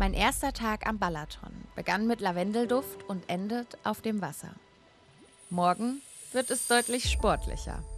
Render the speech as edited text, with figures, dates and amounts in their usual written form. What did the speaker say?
Mein erster Tag am Balaton begann mit Lavendelduft und endet auf dem Wasser. Morgen wird es deutlich sportlicher.